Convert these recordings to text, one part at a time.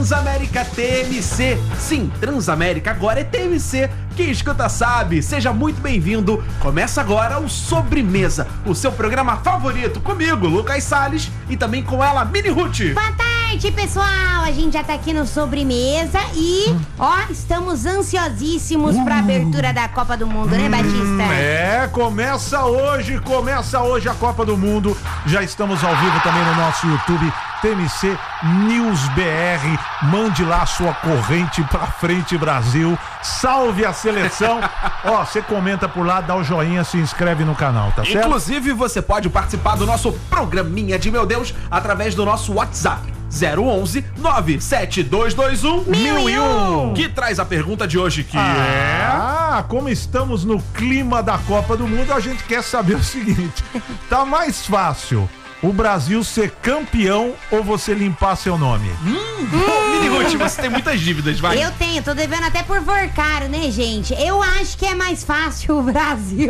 Transamérica TMC. Sim, Transamérica agora é TMC. Quem escuta sabe. Seja muito bem-vindo. Começa agora o Sobremesa, o seu programa favorito, comigo, Lucas Salles, e também com ela, Mini Ruth. Boa tarde, pessoal. A gente já tá aqui no Sobremesa e, estamos ansiosíssimos pra abertura da Copa do Mundo, né, Batista? Começa hoje a Copa do Mundo. Já estamos ao vivo também no nosso YouTube, TMC News BR. Mande lá sua corrente pra frente, Brasil. Salve a seleção. Você comenta por lá, dá o joinha, se inscreve no canal, tá certo? Inclusive, você pode participar do nosso programinha de meu Deus através do nosso WhatsApp 011 97221 1001, que traz a pergunta de hoje, que como estamos no clima da Copa do Mundo, a gente quer saber o seguinte: tá mais fácil o Brasil ser campeão ou você limpar seu nome? Mini Ruth, você tem muitas dívidas, vai. Eu tenho, tô devendo até por Vorcaro, né, gente? Eu acho que é mais fácil o Brasil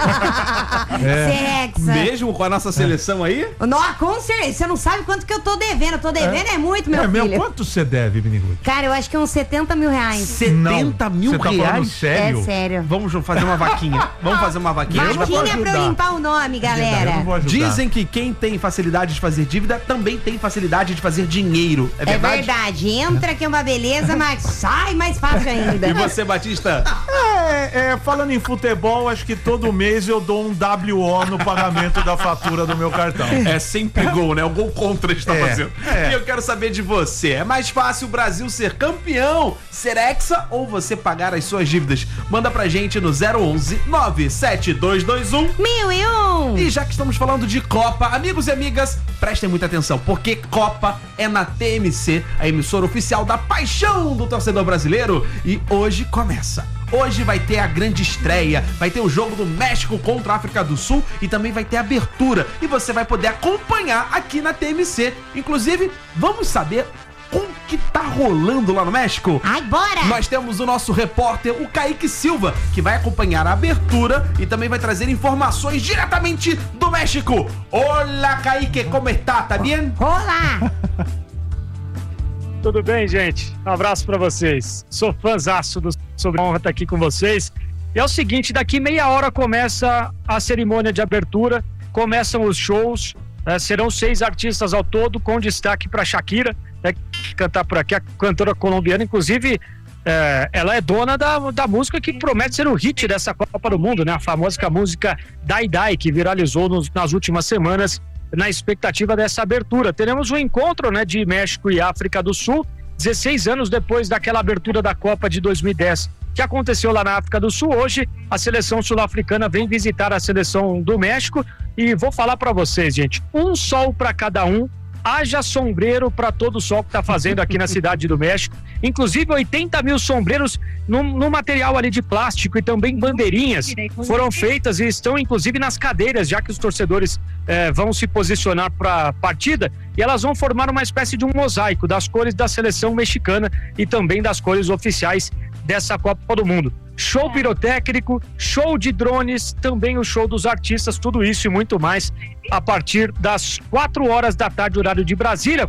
ser hexa. Mesmo com a nossa seleção aí? Não, com certeza. Você não sabe quanto que eu tô devendo. Eu tô devendo é muito, meu filho. Quanto você deve, Mini Ruth? Cara, eu acho que uns 70 mil reais. 70 mil Você tá falando reais? sério? É sério. Vamos fazer uma vaquinha. Vamos fazer uma vaquinha. Vaquinha pra eu limpar o nome, galera. Eu não vou ajudar. Dizem que quem tem facilidade de fazer dívida também tem facilidade de fazer dinheiro. É verdade? É verdade. Entra que é uma beleza, mas sai mais fácil ainda. E você, Batista? Falando em futebol, acho que todo mês eu dou um WO no pagamento da fatura do meu cartão. É sempre gol, né? O gol contra está fazendo. E eu quero saber de você. É mais fácil o Brasil ser campeão, ser hexa, ou você pagar as suas dívidas? Manda pra gente no 011 97221 1001. E já que estamos falando de Copa, amigos e amigas, prestem muita atenção, porque Copa é na TMC, a emissora oficial da paixão do torcedor brasileiro, e hoje começa. Hoje vai ter a grande estreia, vai ter o jogo do México contra a África do Sul e também vai ter a abertura, e você vai poder acompanhar aqui na TMC. Inclusive, vamos saber o que tá rolando lá no México? Ai, bora! Nós temos o nosso repórter, o Kaique Silva, que vai acompanhar a abertura e também vai trazer informações diretamente do México. Olá, Kaique, como está? Tá bem? Olá! Tudo bem, gente? Um abraço pra vocês. Sou fãzaço do Sobre Honra estar aqui com vocês. E é o seguinte, daqui meia hora começa a cerimônia de abertura, começam os shows, serão 6 artistas ao todo, com destaque para Shakira, que cantar por aqui, a cantora colombiana, inclusive ela é dona da música que promete ser o hit dessa Copa do Mundo, né? A famosa música Dai Dai, que viralizou nas últimas semanas, na expectativa dessa abertura. Teremos um encontro, né, de México e África do Sul, 16 anos depois daquela abertura da Copa de 2010, que aconteceu lá na África do Sul. Hoje a seleção sul-africana vem visitar a seleção do México e vou falar para vocês, gente, um sol para cada um. Haja sombreiro para todo o sol que está fazendo aqui na cidade do México. Inclusive 80 mil sombreiros no material ali de plástico, e também bandeirinhas foram feitas e estão inclusive nas cadeiras, já que os torcedores vão se posicionar para a partida, e elas vão formar uma espécie de um mosaico das cores da seleção mexicana e também das cores oficiais dessa Copa do Mundo. Show pirotécnico, show de drones, também o show dos artistas, tudo isso e muito mais a partir das 4 horas da tarde, horário de Brasília.